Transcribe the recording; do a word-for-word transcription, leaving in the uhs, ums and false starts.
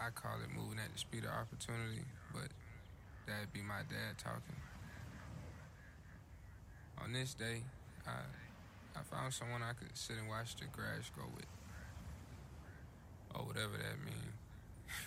I call it moving at the speed of opportunity, but that'd be my dad talking. On this day, I I found someone I could sit and watch the grass grow with, or whatever that means.